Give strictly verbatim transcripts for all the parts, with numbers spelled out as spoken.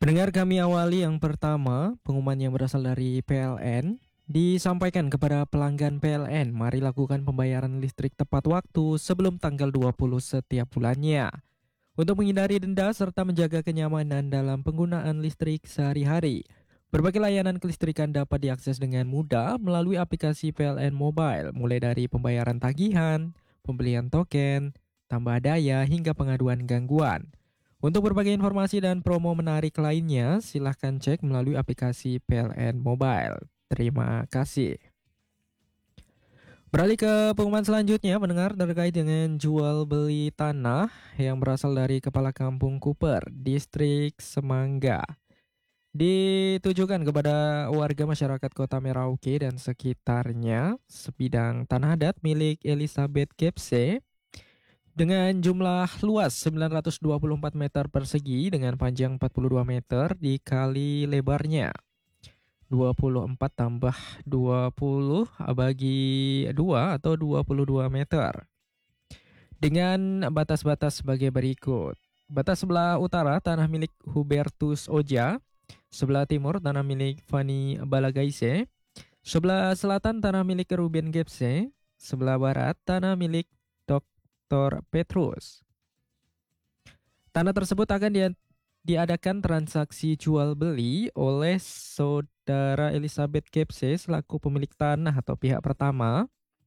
Pendengar, kami awali yang pertama, pengumuman yang berasal dari P L N. Disampaikan kepada pelanggan P L N, mari lakukan pembayaran listrik tepat waktu sebelum tanggal dua puluh setiap bulannya. Untuk menghindari denda serta menjaga kenyamanan dalam penggunaan listrik sehari-hari. Berbagai layanan kelistrikan dapat diakses dengan mudah melalui aplikasi P L N Mobile, mulai dari pembayaran tagihan, pembelian token, tambah daya, hingga pengaduan gangguan. Untuk berbagai informasi dan promo menarik lainnya, silahkan cek melalui aplikasi P L N Mobile. Terima kasih. Beralih ke pengumuman selanjutnya, pendengar, terkait dengan jual beli tanah yang berasal dari Kepala Kampung Kuper, Distrik Semangga. Ditujukan kepada warga masyarakat Kota Merauke dan sekitarnya, sebidang tanah adat milik Elizabeth Kepse dengan jumlah luas sembilan ratus dua puluh empat meter persegi dengan panjang empat puluh dua meter dikali lebarnya dua puluh empat tambah dua puluh bagi dua atau dua puluh dua meter. Dengan batas-batas sebagai berikut. Batas sebelah utara tanah milik Hubertus Oja, sebelah timur tanah milik Fani Balagaise, sebelah selatan tanah milik Ruben Gepse, sebelah barat tanah milik Doktor Petrus. Tanah tersebut akan di diadakan transaksi jual beli oleh saudara Elizabeth Kepse selaku pemilik tanah atau pihak pertama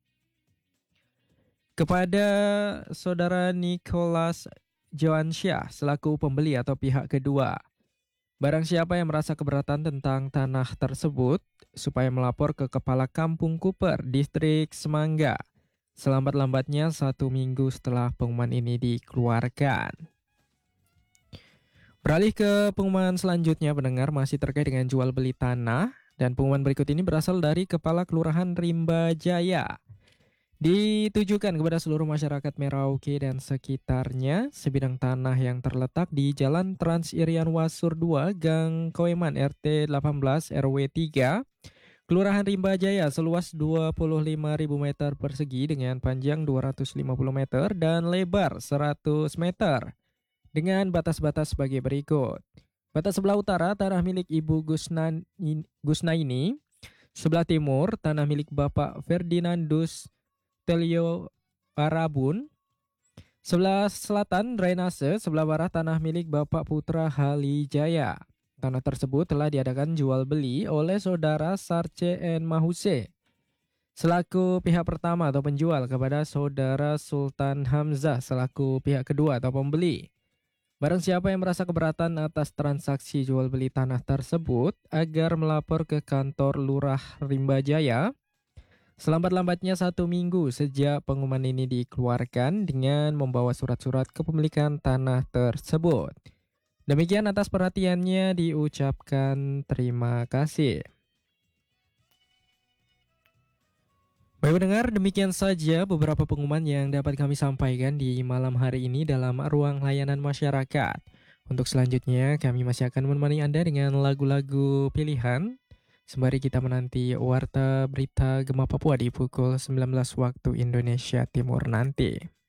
kepada saudara Nicholas Joansyah selaku pembeli atau pihak kedua. Barang siapa yang merasa keberatan tentang tanah tersebut supaya melapor ke Kepala Kampung Kuper, Distrik Semangga selambat-lambatnya satu minggu setelah pengumuman ini dikeluarkan. Beralih ke pengumuman selanjutnya, pendengar, masih terkait dengan jual beli tanah. Dan pengumuman berikut ini berasal dari Kepala Kelurahan Rimba Jaya. Ditujukan kepada seluruh masyarakat Merauke dan sekitarnya, sebidang tanah yang terletak di Jalan Trans Irian Wasur dua, Gang Koeman, R T delapan belas R W tiga, Kelurahan Rimba Jaya seluas dua puluh lima ribu meter persegi dengan panjang dua ratus lima puluh meter dan lebar seratus meter. Dengan batas-batas sebagai berikut. Batas sebelah utara tanah milik Ibu Gusnan, Gusnaini, sebelah timur tanah milik Bapak Ferdinandus Telio Arabun, sebelah selatan drainase, sebelah barat tanah milik Bapak Putra Halijaya. Tanah tersebut telah diadakan jual beli oleh saudara Sarce N. Mahuse selaku pihak pertama atau penjual kepada saudara Sultan Hamzah selaku pihak kedua atau pembeli. Barang siapa yang merasa keberatan atas transaksi jual beli tanah tersebut agar melapor ke kantor Lurah Rimba Jaya selambat-lambatnya satu minggu sejak pengumuman ini dikeluarkan dengan membawa surat-surat kepemilikan tanah tersebut. Demikian, atas perhatiannya diucapkan terima kasih. Baik pendengar, demikian saja beberapa pengumuman yang dapat kami sampaikan di malam hari ini dalam ruang layanan masyarakat. Untuk selanjutnya, kami masih akan menemani Anda dengan lagu-lagu pilihan sembari kita menanti warta berita Gema Papua di pukul sembilan belas waktu Indonesia Timur nanti.